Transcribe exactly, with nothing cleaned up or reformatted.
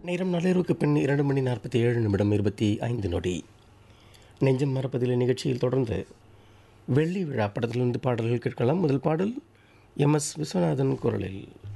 நேரம் நள்ளிரவுக்கு பின் இரண்டு மணி நாற்பத்தி ஏழு நிமிடம் இருபத்தி ஐந்து நொடி. நெஞ்சம் மறப்பதில்லை நிகழ்ச்சியில் தொடர்ந்து வெள்ளி விழா படத்திலிருந்து பாடல்கள் கேட்கலாம். முதல் பாடல் எம் எஸ் விஸ்வநாதன் குரலில்.